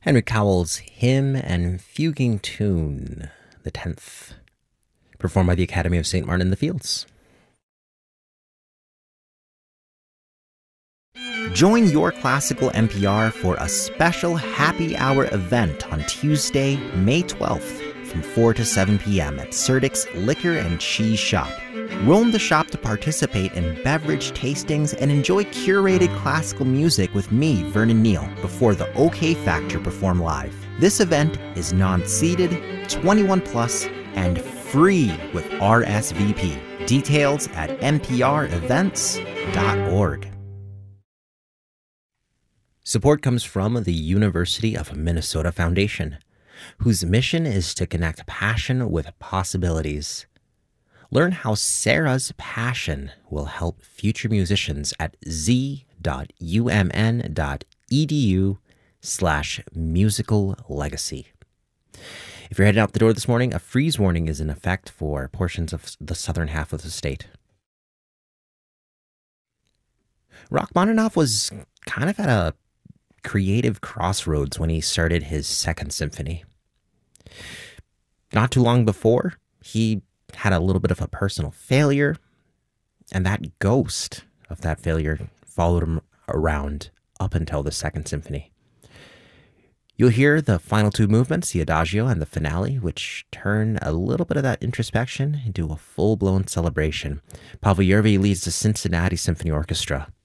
Henry Cowell's Hymn and Fuguing Tune, the 10th, performed by the Academy of St. Martin in the Fields. Join Your Classical NPR for a special happy hour event on Tuesday, May 12th from 4 to 7 p.m. at Serdik's Liquor and Cheese Shop. Roam the shop to participate in beverage tastings and enjoy curated classical music with me, Vernon Neal, before the OK Factor perform live. This event is non-seated, 21 plus, and free with RSVP. Details at nprevents.org. Support comes from the University of Minnesota Foundation, whose mission is to connect passion with possibilities. Learn how Sarah's passion will help future musicians at z.umn.edu/musical legacy. If you're heading out the door this morning, a freeze warning is in effect for portions of the southern half of the state. Rachmaninoff was kind of at a creative crossroads when he started his Second Symphony. Not too long before, he had a little bit of a personal failure, and that ghost of that failure followed him around up until the Second Symphony. You'll hear the final two movements, the Adagio and the finale, which turn a little bit of that introspection into a full-blown celebration. Pavel Yervi leads the Cincinnati Symphony Orchestra.